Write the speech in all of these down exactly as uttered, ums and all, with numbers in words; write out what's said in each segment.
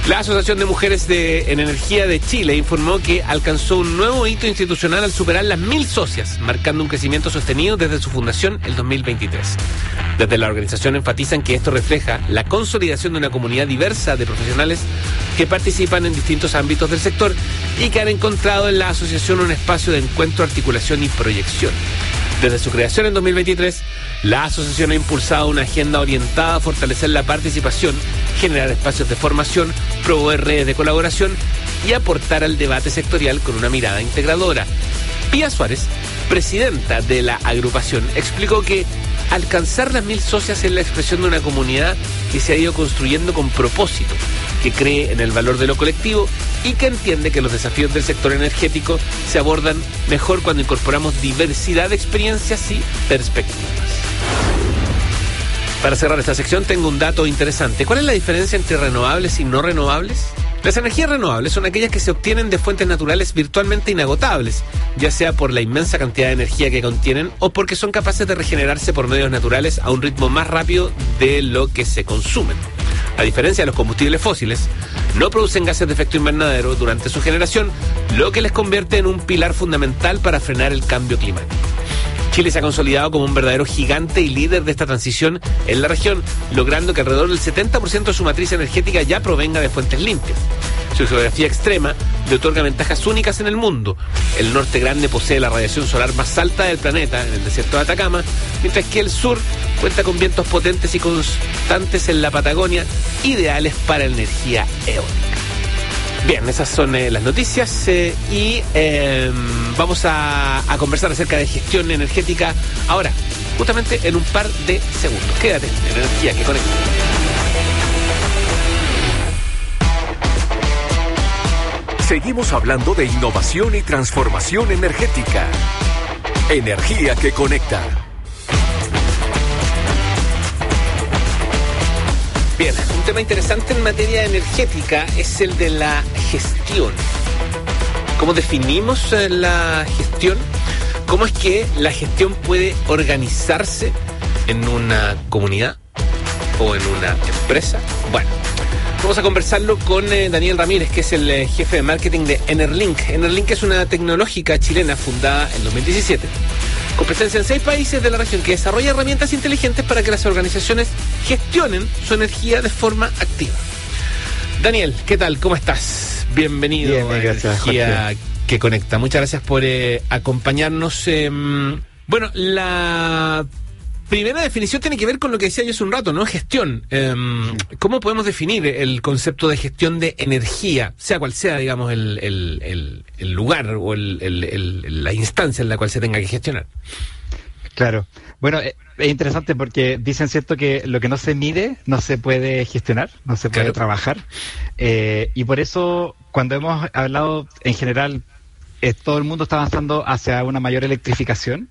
La Asociación de Mujeres de, en Energía de Chile informó que alcanzó un nuevo hito institucional al superar las mil socias, marcando un crecimiento sostenido desde su fundación el dos mil veintitrés. Desde la organización enfatizan que esto refleja la consolidación de una comunidad diversa de profesionales que participan en distintos ámbitos del sector y que han encontrado en la asociación un espacio de encuentro, articulación y proyección. Desde su creación en dos mil veintitrés, la asociación ha impulsado una agenda orientada a fortalecer la participación, generar espacios de formación, promover redes de colaboración y aportar al debate sectorial con una mirada integradora. Pía Suárez, presidenta de la agrupación, explicó que alcanzar las mil socias es la expresión de una comunidad que se ha ido construyendo con propósito, que cree en el valor de lo colectivo y que entiende que los desafíos del sector energético se abordan mejor cuando incorporamos diversidad de experiencias y perspectivas. Para cerrar esta sección tengo un dato interesante. ¿Cuál es la diferencia entre renovables y no renovables? Las energías renovables son aquellas que se obtienen de fuentes naturales virtualmente inagotables, ya sea por la inmensa cantidad de energía que contienen o porque son capaces de regenerarse por medios naturales a un ritmo más rápido de lo que se consumen. A diferencia de los combustibles fósiles, no producen gases de efecto invernadero durante su generación, lo que les convierte en un pilar fundamental para frenar el cambio climático. Chile se ha consolidado como un verdadero gigante y líder de esta transición en la región, logrando que alrededor del setenta por ciento de su matriz energética ya provenga de fuentes limpias. Su geografía extrema le otorga ventajas únicas en el mundo. El norte grande posee la radiación solar más alta del planeta, en el desierto de Atacama, mientras que el sur cuenta con vientos potentes y constantes en la Patagonia, ideales para energía eólica. Bien, esas son eh, las noticias eh, y eh, vamos a, a conversar acerca de gestión energética ahora, justamente en un par de segundos. Quédate en Energía que Conecta. Seguimos hablando de innovación y transformación energética. Energía que Conecta. Bien, un tema interesante en materia energética es el de la gestión. ¿Cómo definimos la gestión? ¿Cómo es que la gestión puede organizarse en una comunidad o en una empresa? Bueno, vamos a conversarlo con eh, Daniel Ramírez, que es el eh, jefe de marketing de Enerlink. Enerlink es una tecnológica chilena fundada en dos mil diecisiete, con presencia en seis países de la región, que desarrolla herramientas inteligentes para que las organizaciones gestionen su energía de forma activa. Daniel, ¿qué tal? ¿Cómo estás? Bienvenido Bien, a gracias, Energía Jorge. que Conecta. Muchas gracias por eh, acompañarnos. Eh, bueno, la primera definición tiene que ver con lo que decía yo hace un rato, ¿no? Gestión. Eh, ¿Cómo podemos definir el concepto de gestión de energía, sea cual sea, digamos, el, el, el, el lugar o el, el, el, la instancia en la cual se tenga que gestionar? Claro. Bueno, es interesante porque dicen, cierto, que lo que no se mide no se puede gestionar, no se puede Claro. trabajar. Eh, y por eso, cuando hemos hablado en general, eh, todo el mundo está avanzando hacia una mayor electrificación.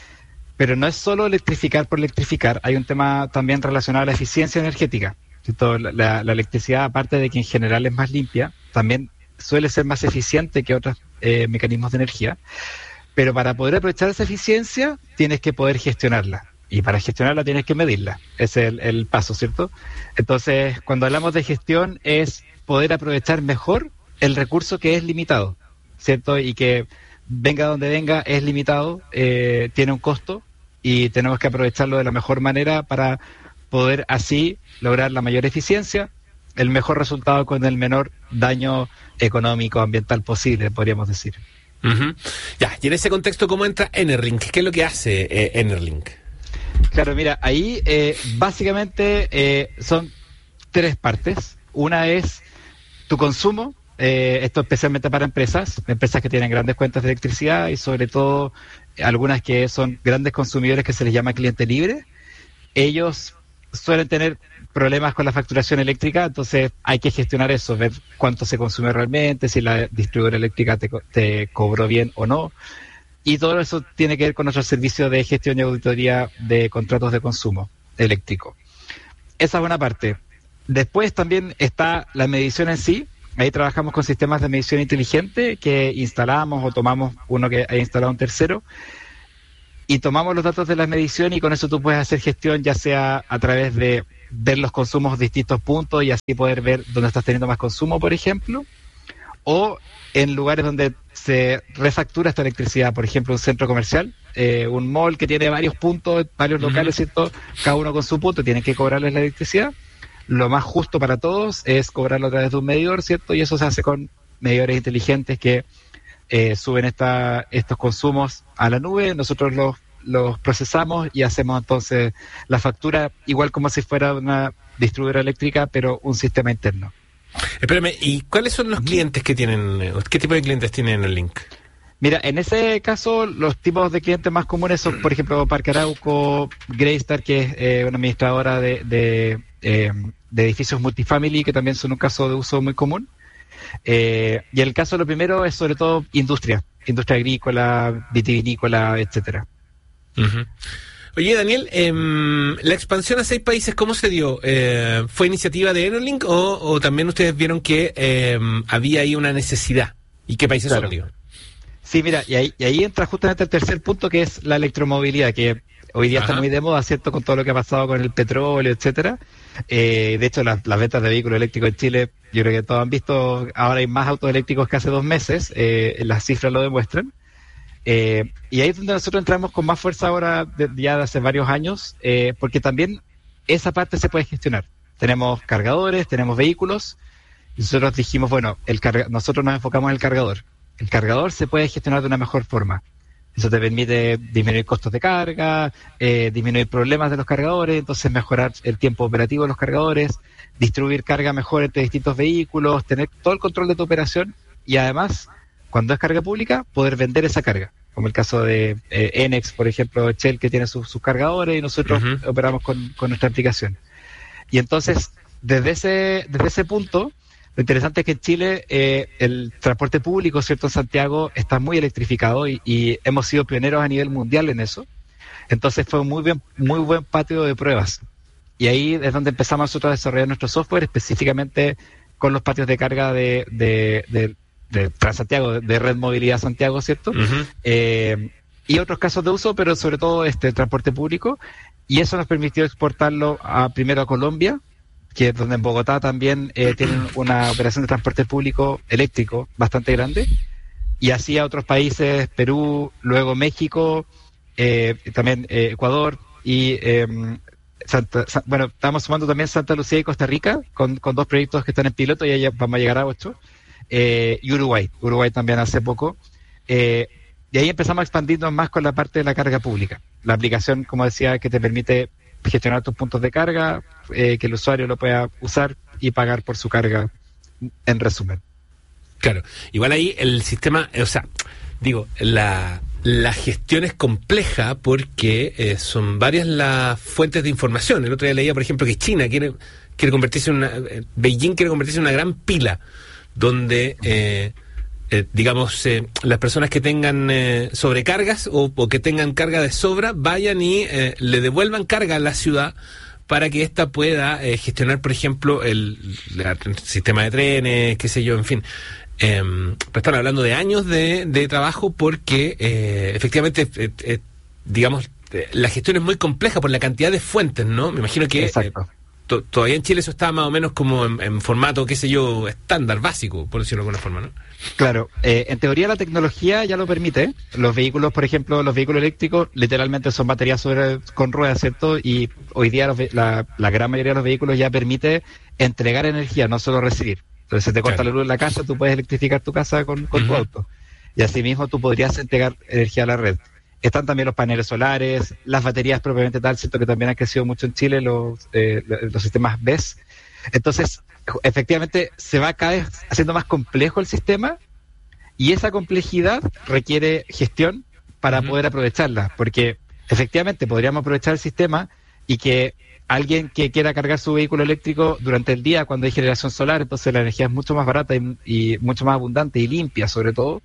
Pero no es solo electrificar por electrificar, hay un tema también relacionado a la eficiencia energética. ¿Cierto? La, la, la electricidad, aparte de que en general es más limpia, también suele ser más eficiente que otros eh, mecanismos de energía. Pero para poder aprovechar esa eficiencia, tienes que poder gestionarla. Y para gestionarla tienes que medirla. Ese es el, el paso, ¿cierto? Entonces, cuando hablamos de gestión, es poder aprovechar mejor el recurso que es limitado, ¿cierto? Y que venga donde venga, es limitado, eh, tiene un costo y tenemos que aprovecharlo de la mejor manera para poder así lograr la mayor eficiencia, el mejor resultado con el menor daño económico, ambiental posible, podríamos decir. Uh-huh. Ya, y en ese contexto, ¿cómo entra Enerlink? ¿Qué es lo que hace eh, Enerlink? Claro, mira, ahí eh, básicamente eh, son tres partes. Una es tu consumo. Eh, esto especialmente para empresas, empresas que tienen grandes cuentas de electricidad y sobre todo algunas que son grandes consumidores que se les llama cliente libre. Ellos suelen tener problemas con la facturación eléctrica, entonces hay que gestionar eso, ver cuánto se consume realmente, si la distribuidora eléctrica te, te cobró bien o no. Y todo eso tiene que ver con nuestro servicio de gestión y auditoría de contratos de consumo eléctrico. Esa es una parte. Después también está la medición en sí. Ahí trabajamos con sistemas de medición inteligente que instalamos o tomamos uno que ha instalado un tercero y tomamos los datos de la medición y con eso tú puedes hacer gestión ya sea a través de ver los consumos de distintos puntos y así poder ver dónde estás teniendo más consumo, por ejemplo, o en lugares donde se refactura esta electricidad, por ejemplo, un centro comercial, eh, un mall que tiene varios puntos, varios locales, uh-huh. ¿cierto? Cada uno con su punto, tienen que cobrarles la electricidad. Lo más justo para todos es cobrarlo a través de un medidor, ¿cierto? Y eso se hace con medidores inteligentes que eh, suben esta, estos consumos a la nube, nosotros los, los procesamos y hacemos entonces la factura igual como si fuera una distribuidora eléctrica, pero un sistema interno. Espérame, ¿y cuáles son los clientes que tienen, qué tipo de clientes tienen Enelink? Mira, en ese caso, los tipos de clientes más comunes son, por ejemplo, Parque Arauco, Greystar, que es eh, una administradora de, de, eh, de edificios multifamily, que también son un caso de uso muy común. Eh, y el caso, lo primero, es sobre todo industria, industria agrícola, vitivinícola, etcétera. Uh-huh. Oye, Daniel, eh, la expansión a seis países, ¿cómo se dio? Eh, ¿Fue iniciativa de Enelink o, o también ustedes vieron que eh, había ahí una necesidad? ¿Y qué países claro. son, digo? Sí, mira, y ahí, y ahí entra justamente el tercer punto, que es la electromovilidad, que hoy día Ajá. está muy de moda, ¿cierto?, con todo lo que ha pasado con el petróleo, etcétera. Eh, de hecho, las, las ventas de vehículos eléctricos en Chile, yo creo que todos han visto, ahora hay más autos eléctricos que hace dos meses, eh, las cifras lo demuestran. Eh, y ahí es donde nosotros entramos con más fuerza ahora, de, ya de hace varios años, eh, porque también esa parte se puede gestionar. Tenemos cargadores, tenemos vehículos, y nosotros dijimos, bueno, el carga- nosotros nos enfocamos en el cargador. El cargador se puede gestionar de una mejor forma. Eso te permite disminuir costos de carga, eh, disminuir problemas de los cargadores, entonces mejorar el tiempo operativo de los cargadores, distribuir carga mejor entre distintos vehículos, tener todo el control de tu operación y además, cuando es carga pública, poder vender esa carga. Como el caso de eh, Enex, por ejemplo, Shell, que tiene sus, sus cargadores y nosotros uh-huh. operamos con, con nuestra aplicación. Y entonces, desde ese, desde ese punto, lo interesante es que en Chile eh, el transporte público, ¿cierto?, en Santiago está muy electrificado y, y hemos sido pioneros a nivel mundial en eso. Entonces fue un muy, bien, muy buen patio de pruebas. Y ahí es donde empezamos nosotros a desarrollar nuestro software, específicamente con los patios de carga de, de, de, de Transantiago, de Red Movilidad Santiago, ¿cierto? Uh-huh. Eh, y otros casos de uso, pero sobre todo este transporte público. Y eso nos permitió exportarlo a, primero a Colombia, que es donde en Bogotá también eh, tienen una operación de transporte público eléctrico bastante grande, y así a otros países, Perú, luego México, eh, también eh, Ecuador, y eh, Santa, Sa- bueno, estamos sumando también Santa Lucía y Costa Rica, con, con dos proyectos que están en piloto, y ahí vamos a llegar a ocho, eh, y Uruguay, Uruguay también hace poco, eh, y ahí empezamos a expandirnos más con la parte de la carga pública. La aplicación, como decía, que te permite gestionar tus puntos de carga, eh, que el usuario lo pueda usar y pagar por su carga, en resumen. Claro, igual ahí el sistema, o sea, digo, la, la gestión es compleja porque eh, son varias las fuentes de información. El otro día leía, por ejemplo, que China quiere, quiere convertirse en una, eh, Beijing quiere convertirse en una gran pila, donde... Eh, Eh, digamos, eh, las personas que tengan eh, sobrecargas o, o que tengan carga de sobra, vayan y eh, le devuelvan carga a la ciudad para que ésta pueda eh, gestionar, por ejemplo, el, la, el sistema de trenes, qué sé yo, en fin. Eh, pero están hablando de años de, de trabajo porque eh, efectivamente, eh, eh, digamos, eh, la gestión es muy compleja por la cantidad de fuentes, ¿no? Me imagino que... Exacto. Eh, to, todavía en Chile eso está más o menos como en, en formato, qué sé yo, estándar, básico, por decirlo de alguna forma, ¿no? Claro, eh, en teoría la tecnología ya lo permite. Los vehículos, por ejemplo, los vehículos eléctricos literalmente son baterías sobre, con ruedas, ¿cierto? Y hoy día los, la, la gran mayoría de los vehículos ya permite entregar energía, no solo recibir. Entonces, si te corta claro. la luz en la casa, tú puedes electrificar tu casa con, con uh-huh. tu auto. Y asimismo tú podrías entregar energía a la red. Están también los paneles solares, las baterías propiamente tal, ¿cierto?, que también han crecido mucho en Chile, los, eh, los sistemas B E S. Entonces, efectivamente, se va cada vez haciendo más complejo el sistema y esa complejidad requiere gestión para uh-huh. poder aprovecharla, porque efectivamente podríamos aprovechar el sistema y que alguien que quiera cargar su vehículo eléctrico durante el día cuando hay generación solar, entonces la energía es mucho más barata y, y mucho más abundante y limpia sobre todo,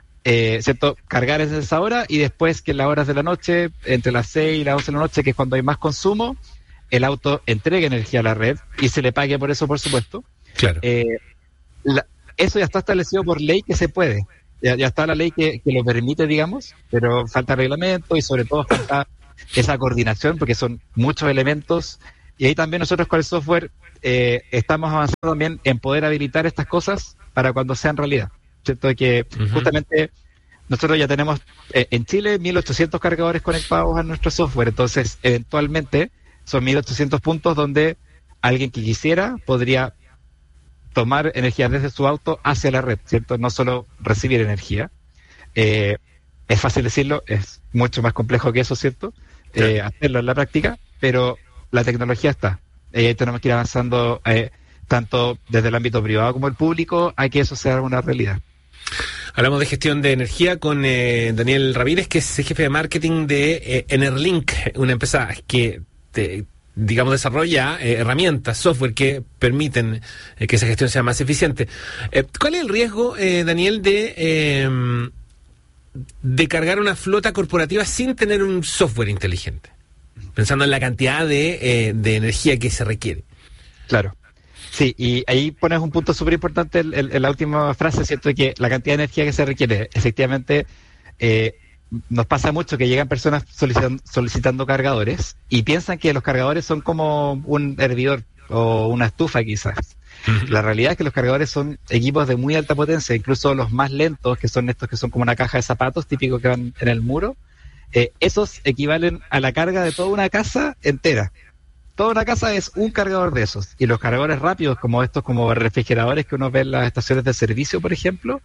eh, ¿cierto? Cargar es esa hora y después que en las horas de la noche, entre las seis y las once de la noche, que es cuando hay más consumo, el auto entregue energía a la red y se le pague por eso, por supuesto. Claro. Eh, la, eso ya está establecido por ley que se puede. Ya, ya está la ley que, que lo permite, digamos, pero falta reglamento y sobre todo falta esa coordinación porque son muchos elementos Y ahí también nosotros con el software eh, estamos avanzando también en poder habilitar estas cosas para cuando sean realidad, ¿cierto? Que uh-huh. justamente nosotros ya tenemos eh, en Chile mil ochocientos cargadores conectados a nuestro software, entonces eventualmente son mil ochocientos puntos donde alguien que quisiera podría tomar energía desde su auto hacia la red, ¿cierto? No solo recibir energía. Eh, es fácil decirlo, es mucho más complejo que eso, ¿cierto? Eh, hacerlo en la práctica, pero la tecnología está. Y ahí tenemos que ir avanzando eh, tanto desde el ámbito privado como el público, a que eso sea una realidad. Hablamos de gestión de energía con eh, Daniel Ramírez, que es jefe de marketing de eh, Enerlink, una empresa que, te, digamos, desarrolla eh, herramientas, software que permiten eh, que esa gestión sea más eficiente. Eh, ¿Cuál es el riesgo, eh, Daniel, de... Eh, de cargar una flota corporativa sin tener un software inteligente? Pensando en la cantidad de, eh, de energía que se requiere. Claro. Sí, y ahí pones un punto súper importante en, en, en la última frase, ¿cierto? Que la cantidad de energía que se requiere, efectivamente, eh, nos pasa mucho que llegan personas solicitando, solicitando cargadores y piensan que los cargadores son como un hervidor o una estufa quizás. La realidad es que los cargadores son equipos de muy alta potencia, incluso los más lentos, que son estos que son como una caja de zapatos típicos que van en el muro, eh, esos equivalen a la carga de toda una casa entera. Toda una casa es un cargador de esos. Y los cargadores rápidos, como estos como refrigeradores que uno ve en las estaciones de servicio, por ejemplo,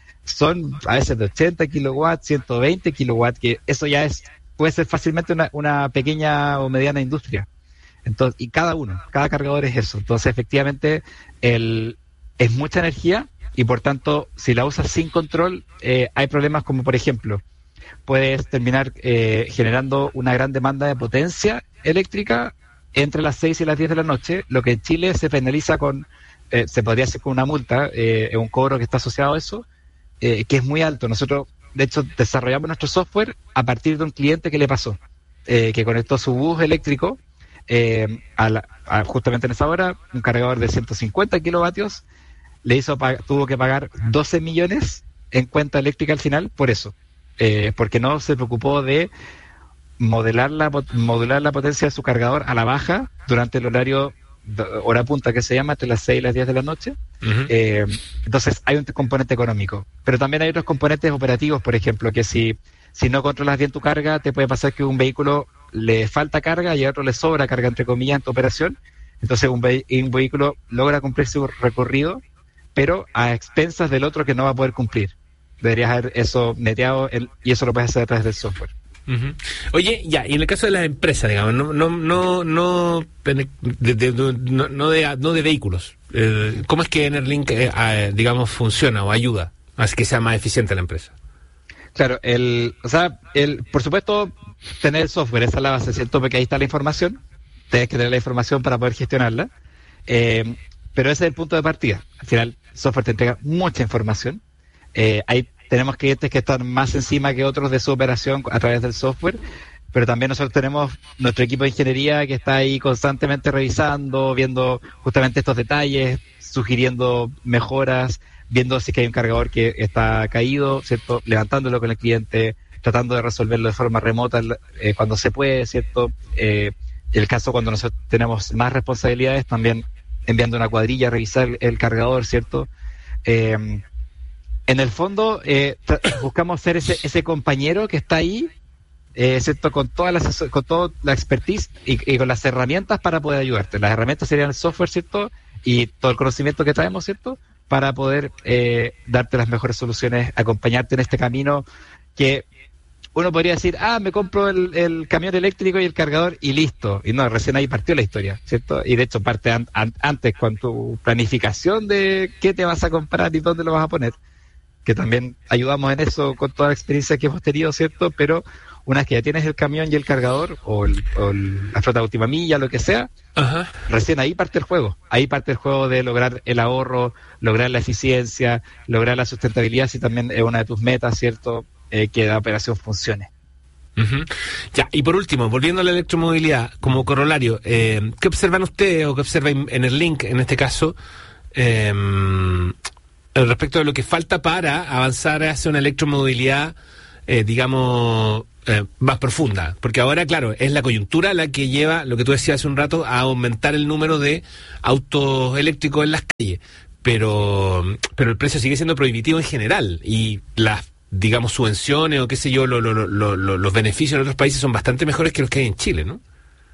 son a veces de ochenta kilowatts, ciento veinte kilowatts, que eso ya es puede ser fácilmente una, una pequeña o mediana industria. Entonces, y cada uno, cada cargador es eso. Entonces, efectivamente, el, es mucha energía y, por tanto, si la usas sin control, eh, hay problemas como, por ejemplo, puedes terminar eh, generando una gran demanda de potencia eléctrica entre las seis y las diez de la noche, lo que en Chile se penaliza con, eh, se podría hacer con una multa, eh, un cobro que está asociado a eso, eh, que es muy alto. Nosotros, de hecho, desarrollamos nuestro software a partir de un cliente que le pasó, eh, que conectó su bus eléctrico, Eh, a la, a justamente en esa hora, un cargador de ciento cincuenta kilovatios le hizo tuvo que pagar doce millones en cuenta eléctrica al final por eso, eh, porque no se preocupó de modelar la modular la potencia de su cargador a la baja durante el horario de, hora punta que se llama entre las seis y las diez de la noche. Uh-huh. eh, entonces hay un componente económico, pero también hay otros componentes operativos, por ejemplo, que si si no controlas bien tu carga, te puede pasar que un vehículo le falta carga y a otro le sobra carga, entre comillas, en tu operación. Entonces un, ve- un vehículo logra cumplir su recorrido, pero a expensas del otro que no va a poder cumplir. Deberías haber eso neteado el, y eso lo puedes hacer a través del software. Uh-huh. Oye, ya, y en el caso de las empresas, digamos, no no no no de, de, de, no, no, de, no de vehículos, eh, ¿cómo es que Enerlink, eh, eh, digamos, funciona o ayuda a que sea más eficiente la empresa? Claro, el, o sea, el, por supuesto, tener el software, esa es la base, ¿cierto? Porque ahí está la información, tienes que tener la información para poder gestionarla, eh, pero ese es el punto de partida. Al final, el software te entrega mucha información, eh, ahí tenemos clientes que están más encima que otros de su operación a través del software, pero también nosotros tenemos nuestro equipo de ingeniería que está ahí constantemente revisando, viendo justamente estos detalles, sugiriendo mejoras, viendo si es que hay un cargador que está caído, ¿cierto? Levantándolo con el cliente, tratando de resolverlo de forma remota eh, cuando se puede, ¿cierto? Eh, el caso cuando nosotros tenemos más responsabilidades, también enviando una cuadrilla a revisar el, el cargador, ¿cierto? Eh, en el fondo, eh, tra- buscamos ser ese, ese compañero que está ahí, eh, ¿cierto? Con toda la, con toda la expertise y, y con las herramientas para poder ayudarte. Las herramientas serían el software, ¿cierto? Y todo el conocimiento que traemos, ¿cierto? Para poder eh, darte las mejores soluciones, acompañarte en este camino que uno podría decir, ah, me compro el, el camión eléctrico y el cargador y listo. Y no, recién ahí partió la historia, ¿cierto? Y de hecho parte an- an- antes con tu planificación de qué te vas a comprar y dónde lo vas a poner, que también ayudamos en eso con toda la experiencia que hemos tenido, ¿cierto? Pero una vez que ya tienes el camión y el cargador, o, el, o el, la flota de última milla, lo que sea, ajá, recién ahí parte el juego. Ahí parte el juego de lograr el ahorro, lograr la eficiencia, lograr la sustentabilidad, si también es una de tus metas, ¿cierto? Eh, que la operación funcione. Uh-huh. Ya, y por último, volviendo a la electromovilidad, como corolario, eh, ¿qué observan ustedes o qué observa Enerlink en este caso eh, respecto de lo que falta para avanzar hacia una electromovilidad, eh, digamos, eh, más profunda, porque ahora, claro, es la coyuntura la que lleva, lo que tú decías hace un rato, a aumentar el número de autos eléctricos en las calles, pero pero el precio sigue siendo prohibitivo en general, y las, digamos, subvenciones o qué sé yo, lo, lo, lo, lo, los beneficios en otros países son bastante mejores que los que hay en Chile, ¿no?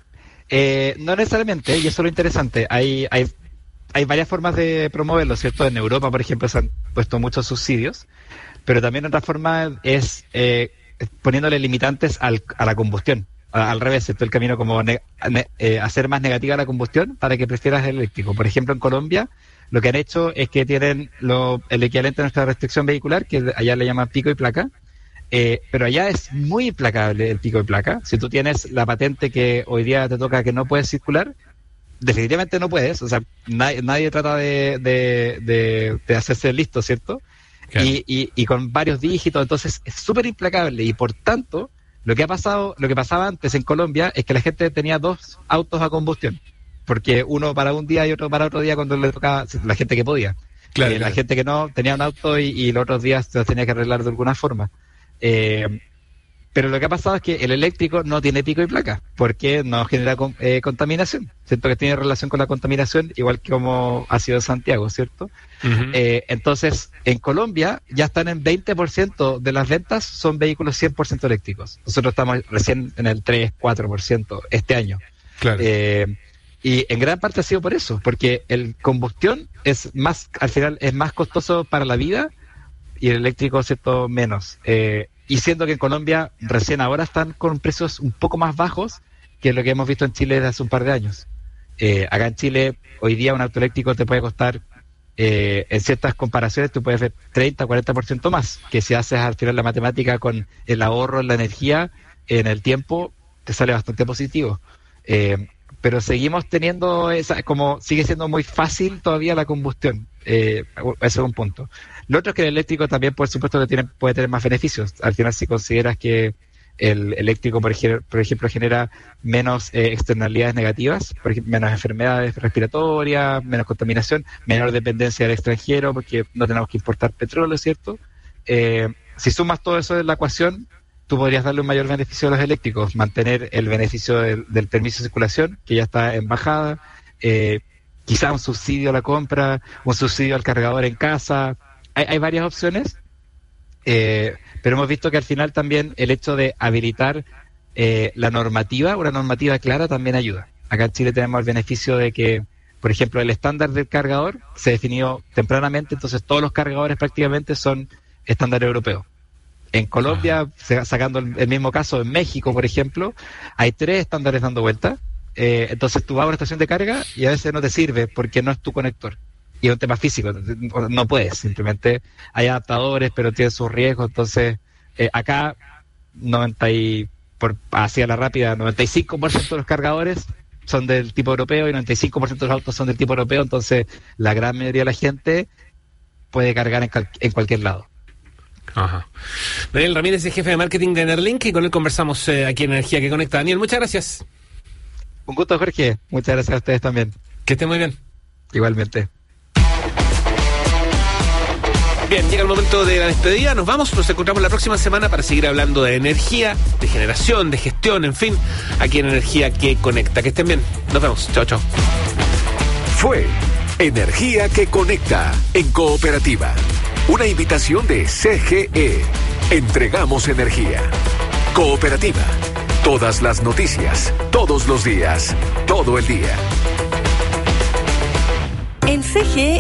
Eh, no necesariamente, y eso es lo interesante. Hay, hay, hay varias formas de promoverlo, ¿cierto? En Europa, por ejemplo, se han puesto muchos subsidios, pero también otra forma es eh, poniéndole limitantes al, a la combustión. A, al revés, ¿cierto? El camino como ne, ne, eh, hacer más negativa la combustión para que prefieras el eléctrico. Por ejemplo, en Colombia, lo que han hecho es que tienen lo, el equivalente a nuestra restricción vehicular, que allá le llaman pico y placa. Eh, pero allá es muy implacable el pico y placa. Si tú tienes la patente que hoy día te toca que no puedes circular, definitivamente no puedes. O sea, nadie, nadie trata de, de, de, de hacerse listo, ¿cierto? Claro. Y, y, y con varios dígitos, entonces es súper implacable. Y por tanto, lo que ha pasado, lo que pasaba antes en Colombia es que la gente tenía dos autos a combustión, porque uno para un día y otro para otro día cuando le tocaba, la gente que podía. Claro, eh, claro. La gente que no tenía un auto y, y los otros días se los tenía que arreglar de alguna forma. Eh, pero lo que ha pasado es que el eléctrico no tiene pico y placa, porque no genera con, eh, contaminación. Siento que tiene relación con la contaminación, igual que como ha sido en Santiago, ¿cierto? Uh-huh. Eh, entonces, en Colombia ya están en veinte por ciento de las ventas son vehículos cien por ciento eléctricos. Nosotros estamos recién en el tres, cuatro por ciento este año. Claro. Eh, y en gran parte ha sido por eso, porque el combustión es más, al final es más costoso para la vida y el eléctrico, ¿cierto?, menos. Eh, y siendo que en Colombia recién ahora están con precios un poco más bajos que lo que hemos visto en Chile desde hace un par de años. Eh, acá en Chile, hoy día un auto eléctrico te puede costar, eh, en ciertas comparaciones, tú puedes ver treinta, cuarenta por ciento más, que si haces al final la matemática con el ahorro en la energía, en el tiempo, te sale bastante positivo. Eh, pero seguimos teniendo esa, como sigue siendo muy fácil todavía la combustión. Eh, ese es un punto. Lo otro es que el eléctrico también, por supuesto, que tiene, puede tener más beneficios. Al final, si consideras que el eléctrico, por ejemplo, por ejemplo genera menos eh, externalidades negativas, por ejemplo, menos enfermedades respiratorias, menos contaminación, menor dependencia del extranjero, porque no tenemos que importar petróleo, ¿cierto? Eh, si sumas todo eso en la ecuación, tú podrías darle un mayor beneficio a los eléctricos, mantener el beneficio del, del permiso de circulación, que ya está en bajada, eh, quizá un subsidio a la compra, un subsidio al cargador en casa. Hay, hay varias opciones, eh, pero hemos visto que al final también el hecho de habilitar eh, la normativa, una normativa clara, también ayuda. Acá en Chile tenemos el beneficio de que, por ejemplo, el estándar del cargador se definió tempranamente, entonces todos los cargadores prácticamente son estándar europeo. En Colombia, uh-huh. sacando el, el mismo caso, en México, por ejemplo, hay tres estándares dando vuelta. Eh, entonces tú vas a una estación de carga y a veces no te sirve porque no es tu conector. Y es un tema físico, no puedes. Simplemente hay adaptadores, pero tiene sus riesgos. Entonces, eh, acá, noventa y, por, hacia la rápida, noventa y cinco por ciento de los cargadores son del tipo europeo y noventa y cinco por ciento de los autos son del tipo europeo. Entonces, la gran mayoría de la gente puede cargar en, cal, en cualquier lado. Ajá. Daniel Ramírez es jefe de marketing de Enerlink y con él conversamos eh, aquí en Energía que Conecta. Daniel, muchas gracias. Un gusto, Jorge. Muchas gracias a ustedes también. Que estén muy bien. Igualmente. Bien, llega el momento de la despedida. Nos vamos, nos encontramos la próxima semana para seguir hablando de energía, de generación, de gestión, en fin, aquí en Energía que Conecta. Que estén bien. Nos vemos. Chao, chao. Fue Energía que Conecta en Cooperativa. Una invitación de C G E. Entregamos energía. Cooperativa. Todas las noticias, todos los días, todo el día. En C G E